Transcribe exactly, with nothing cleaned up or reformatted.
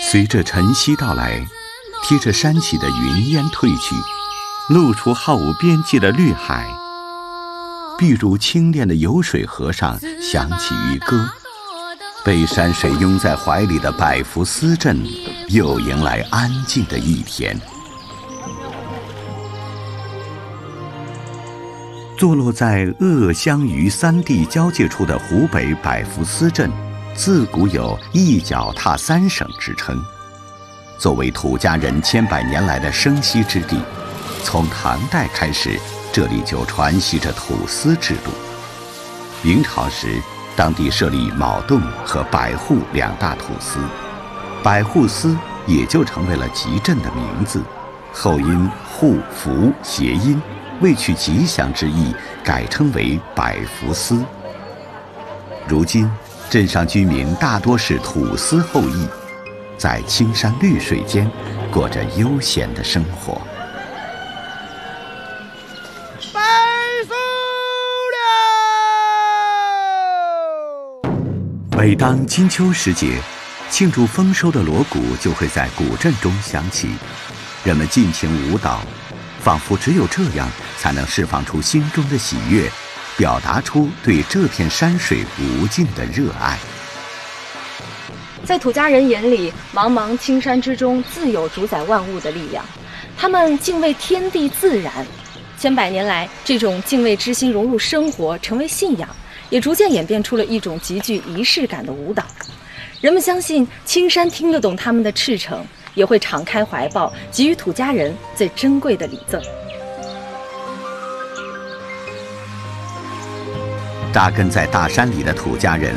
随着晨曦到来，贴着山起的云烟退去，露出毫无边际的绿海。碧如清冽的油水河上响起渔歌，被山水拥在怀里的百福司镇又迎来安静的一天。坐落在鄂湘渝三地交界处的湖北百福司镇，自古有一脚踏三省之称。作为土家人千百年来的生息之地，从唐代开始，这里就传习着土司制度。明朝时，当地设立卯洞和百户两大土司，百户司也就成为了集镇的名字，后因户福谐音，为取吉祥之意，改称为百福司。如今镇上居民大多是土司后裔，在青山绿水间过着悠闲的生活。 百福了！ 每当金秋时节，庆祝丰收的锣鼓就会在古镇中响起，人们尽情舞蹈，仿佛只有这样才能释放出心中的喜悦，表达出对这片山水无尽的热爱。 在土家人眼里，茫茫青山之中自有主宰万物的力量，他们敬畏天地自然。千百年来，这种敬畏之心融入生活，成为信仰，也逐渐演变出了一种极具仪式感的舞蹈。人们相信青山听得懂他们的赤诚，也会敞开怀抱，给予土家人最珍贵的礼赠。 扎根在大山里的土家人